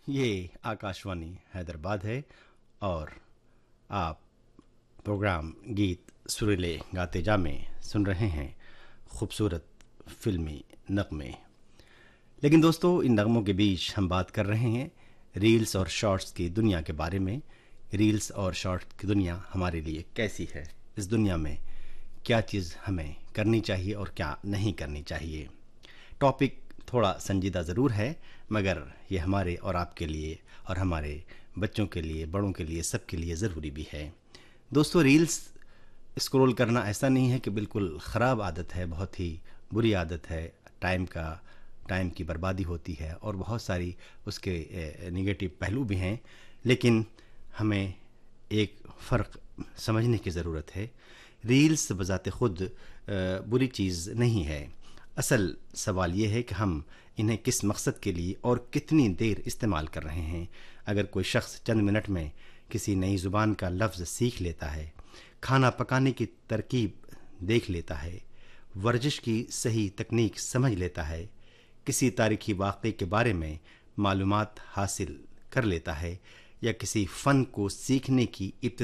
ये आकाशवाणी हैदराबाद है और आप प्रोग्राम गीत सुरीले गाते जा में सुन रहे हैं खूबसूरत फिल्मी नगमे। लेकिन दोस्तों, इन नगमों के बीच हम बात कर रहे हैं रील्स और शॉर्ट्स की दुनिया के बारे में। रील्स और शॉर्ट्स की दुनिया हमारे लिए कैसी है, इस दुनिया में क्या चीज़ हमें करनी चाहिए और क्या नहीं करनी चाहिए। टॉपिक थोड़ा संजीदा ज़रूर है, मगर ये हमारे और आपके लिए और हमारे बच्चों के लिए, बड़ों के लिए, सबके लिए ज़रूरी भी है। दोस्तों, रील्स स्क्रॉल करना ऐसा नहीं है कि बिल्कुल ख़राब आदत है, बहुत ही बुरी आदत है। टाइम की बर्बादी होती है और बहुत सारी उसके नेगेटिव पहलू भी हैं, लेकिन हमें एक फ़र्क समझने की ज़रूरत है। रील्स बज़ाते ख़ुद बुरी चीज़ नहीं है। असल सवाल ये है कि हम इन्हें किस मकसद के लिए और कितनी देर इस्तेमाल कर रहे हैं। अगर कोई शख्स चंद मिनट में किसी नई ज़ुबान का लफ्ज़ सीख लेता है, खाना पकाने की तरकीब देख लेता है, वर्जिश की सही तकनीक समझ लेता है, किसी तारीख़ी वाक़े के बारे में मालूमात हासिल कर लेता है या किसी फ़न को सीखने की